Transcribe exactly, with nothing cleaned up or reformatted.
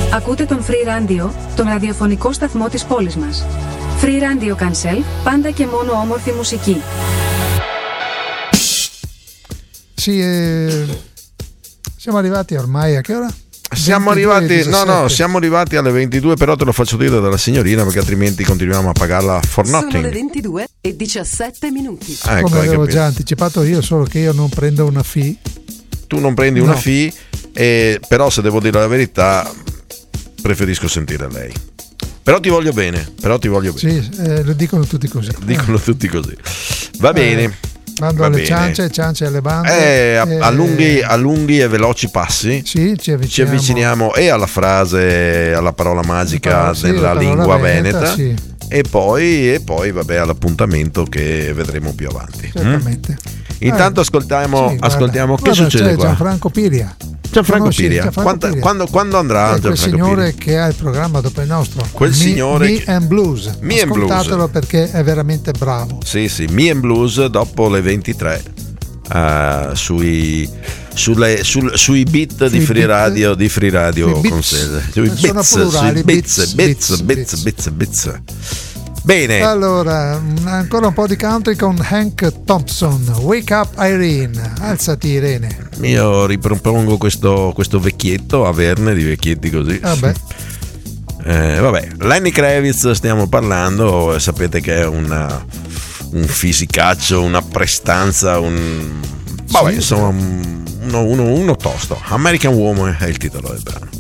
Ακούτε τον Free Radio, τον ραδιοφωνικό σταθμό της πόλης μας. Free Radio Cancel, πάντα και μόνο όμορφη μουσική. Sì, eh, siamo arrivati ormai a che ora? Siamo arrivati, no, no, siamo arrivati alle ventidue, però te lo faccio dire dalla signorina perché altrimenti continuiamo a pagarla for nothing. Sono le ventidue e diciassette minuti. Ecco, come avevo capito. già anticipato io, solo che io non prendo una fee. Tu non prendi No. una fee, eh, però se devo dire la verità preferisco sentire lei. Però ti voglio bene, però ti voglio bene. Sì, eh, lo dicono tutti così. Dicono tutti così. Va bene. Mando Va alle bene. ciance, ciance alle bande. Eh, a, eh, a lunghi, a lunghi e veloci passi Sì, ci avviciniamo, ci avviciniamo e alla frase, alla parola magica parola- sì, della la parola lingua veneta, veneta, sì. e poi, e poi vabbè, all'appuntamento che vedremo più avanti. Certamente. Mm? Intanto Eh, ascoltiamo, sì, guarda, ascoltiamo che guarda, succede c'è qua? Gianfranco Piria. Gianfranco Conosci Piria. Gianfranco Quando, Piria? quando, quando andrà È quel Gianfranco signore Piria? che ha il programma dopo il nostro, Quel Me, signore Me che- and Blues. Me and Blues. Ascoltatelo perché è veramente bravo. Sì, sì, Me and Blues dopo le ventitré eh, sui, sulle, sul- sui beat di Sui Free beat. Radio di Free Radio Sui beats. con sede. Sui Sono beats, plurali, sui beats, beats, beats, beats, beats, beats, beats. Bene. Allora, ancora un po' di country con Hank Thompson. Wake up Irene. Alzati Irene. Io ripropongo questo, questo vecchietto, averne di vecchietti così. Vabbè. Eh, vabbè, Lenny Kravitz stiamo parlando, sapete che è una, un fisicaccio, una prestanza, un... Vabbè, Sì. insomma, un- uno, uno, uno tosto. American Woman è il titolo del brano.